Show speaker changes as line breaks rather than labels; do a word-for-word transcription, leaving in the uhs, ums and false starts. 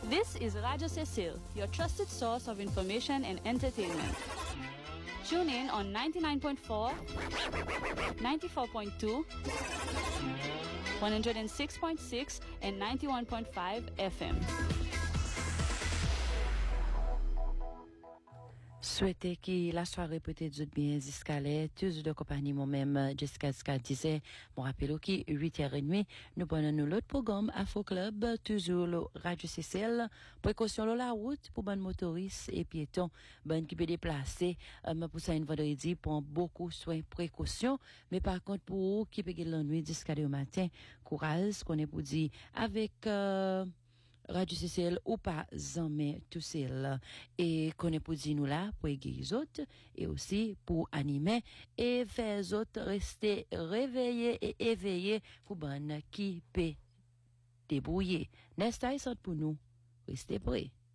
This is Radio Cecile, your trusted source of information and entertainment. Tune in on ninety-nine point four, ninety-four point two, one oh six point six, and ninety-one point five F M.
Souhaiter que la soirée peut-être bien jusqu'à l'air, toujours de compagnie moi-même, Jessica Ska disait, mon rappel qui huit heures trente, nous prenons nous l'autre programme Afro Club, toujours le Radio C C L, précaution sur la route pour bonnes motoristes et piétons, bonnes qui peut déplacer, euh, pour ça une vendredi, prend beaucoup soin, précaution, mais par contre pour eux qui peut gagner l'ennui jusqu'à le matin, courage, qu'on est pour dire, avec, euh, Radio C C L ou pas jamais tout seul et qu'on est pour dire nous là pour aider les autres et aussi pour animer et faire les autres rester réveillés et éveillés pour bonne qui peut débrouiller. N'est-ce pas pour nous? Restez prêts.